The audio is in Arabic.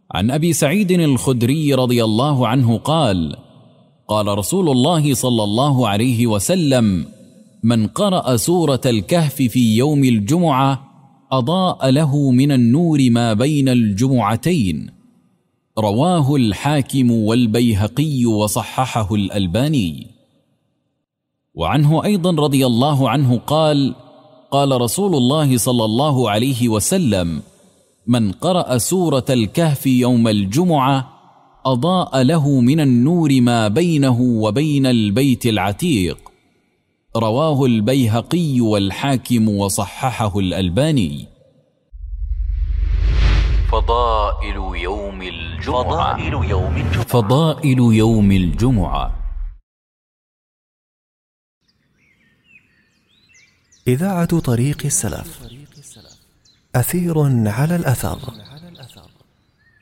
عن أبي سعيد الخدري رضي الله عنه قال: قال رسول الله صلى الله عليه وسلم: من قرأ سورة الكهف في يوم الجمعة أضاء له من النور ما بين الجمعتين. رواه الحاكم والبيهقي وصححه الألباني. وعنه أيضا رضي الله عنه قال: قال رسول الله صلى الله عليه وسلم: من قرأ سورة الكهف يوم الجمعة أضاء له من النور ما بينه وبين البيت العتيق. رواه البيهقي والحاكم وصححه الألباني. فضائل يوم الجمعة. فضائل يوم الجمعة. إذاعة طريق السلف، أثير على الأثر.